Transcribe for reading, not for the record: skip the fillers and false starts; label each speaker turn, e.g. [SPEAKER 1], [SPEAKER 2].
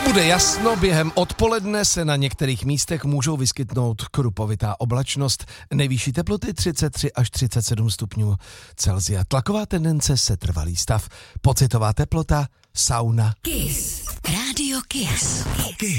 [SPEAKER 1] Bude jasno, během odpoledne se na některých místech můžou vyskytnout krupovitá oblačnost. Nejvyšší teploty 33 až 37 stupňů Celsia. Tlaková tendence setrvalý stav. Pocitová teplota sauna.
[SPEAKER 2] Kiss. Rádio Kiss.